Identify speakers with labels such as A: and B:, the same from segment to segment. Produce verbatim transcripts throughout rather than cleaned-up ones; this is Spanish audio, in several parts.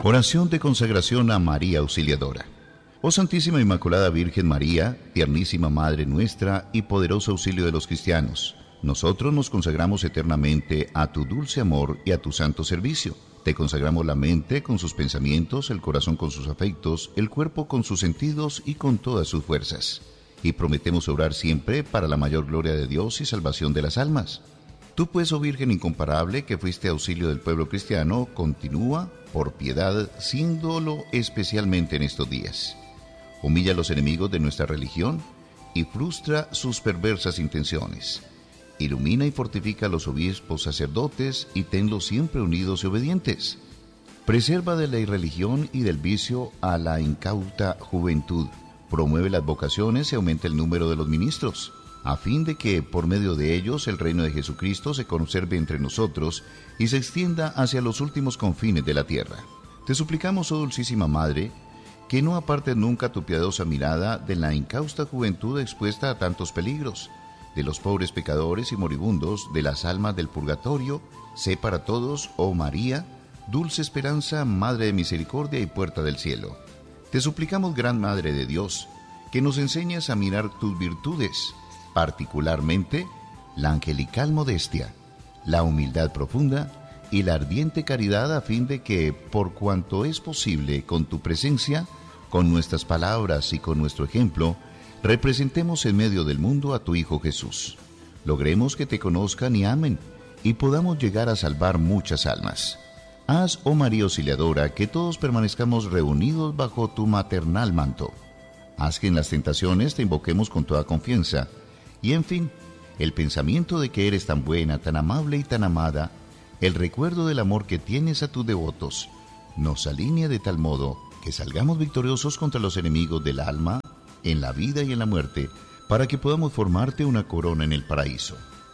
A: Oración de consagración a María Auxiliadora. Oh Santísima Inmaculada Virgen María, tiernísima Madre nuestra y poderoso auxilio de los cristianos, nosotros nos consagramos eternamente a tu dulce amor y a tu santo servicio. Te consagramos la mente con sus pensamientos, el corazón con sus afectos, el cuerpo con sus sentidos y con todas sus fuerzas. Y prometemos obrar siempre para la mayor gloria de Dios y salvación de las almas. Tú pues, oh Virgen incomparable, que fuiste auxilio del pueblo cristiano, continúa, por piedad, siéndolo especialmente en estos días. Humilla a los enemigos de nuestra religión y frustra sus perversas intenciones. Ilumina y fortifica a los obispos sacerdotes y tenlos siempre unidos y obedientes. Preserva de la irreligión y del vicio a la incauta juventud. Promueve las vocaciones y aumenta el número de los ministros, a fin de que, por medio de ellos, el reino de Jesucristo se conserve entre nosotros y se extienda hacia los últimos confines de la tierra. Te suplicamos, oh Dulcísima Madre, que no apartes nunca tu piadosa mirada de la incausta juventud expuesta a tantos peligros, de los pobres pecadores y moribundos, de las almas del purgatorio. Sé para todos, oh María, dulce esperanza, Madre de misericordia y puerta del cielo. Te suplicamos, Gran Madre de Dios, que nos enseñes a mirar tus virtudes, particularmente la angelical modestia, la humildad profunda y la ardiente caridad, a fin de que, por cuanto es posible, con tu presencia, con nuestras palabras y con nuestro ejemplo, representemos en medio del mundo a tu Hijo Jesús. Logremos que te conozcan y amen, y podamos llegar a salvar muchas almas. Haz, oh María Auxiliadora, que todos permanezcamos reunidos bajo tu maternal manto. Haz que en las tentaciones te invoquemos con toda confianza, y en fin, el pensamiento de que eres tan buena, tan amable y tan amada, el recuerdo del amor que tienes a tus devotos, nos alinea de tal modo que salgamos victoriosos contra los enemigos del alma, en la vida y en la muerte, para que podamos formarte una corona en el paraíso.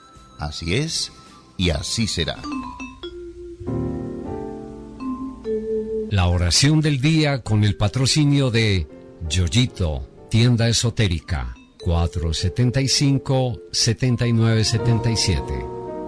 A: Así es, y así será.
B: La oración del día con el patrocinio de Yoyito, tienda esotérica, cuatro setenta y cinco, setenta y nueve setenta y siete.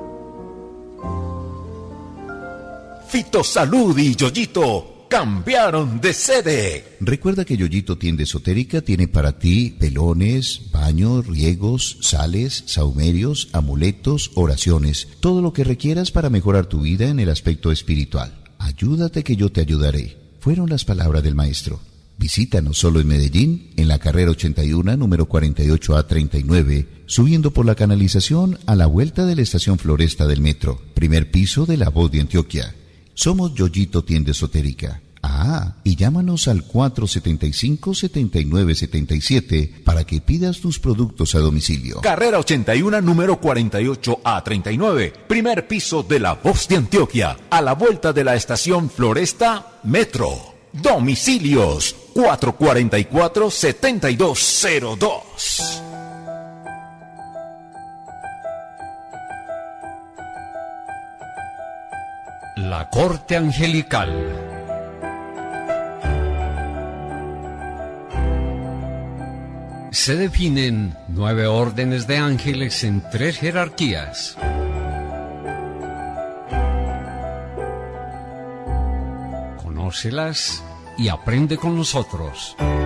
C: Fitosalud y Yoyito cambiaron de sede.
A: Recuerda que Yoyito Tienda Esotérica tiene para ti velones, baños, riegos, sales, sahumerios, amuletos, oraciones, todo lo que requieras para mejorar tu vida en el aspecto espiritual. Ayúdate que yo te ayudaré, fueron las palabras del maestro. Visítanos solo en Medellín, en la carrera ochenta y uno, número cuarenta y ocho A treinta y nueve, subiendo por la canalización a la vuelta de la estación Floresta del metro, primer piso de La Voz de Antioquia. Somos Yoyito Tienda Esotérica. Ah, y llámanos al cuatro setenta y cinco, setenta y nueve setenta y siete para que pidas tus productos a domicilio.
C: Carrera ochenta y uno, número cuarenta y ocho A treinta y nueve, primer piso de La Voz de Antioquia, a la vuelta de la estación Floresta Metro. Domicilios cuatro cuarenta y cuatro, setenta y dos cero dos.
B: La corte angelical. Se definen nueve órdenes de ángeles en tres jerarquías. Conócelas y aprende con nosotros.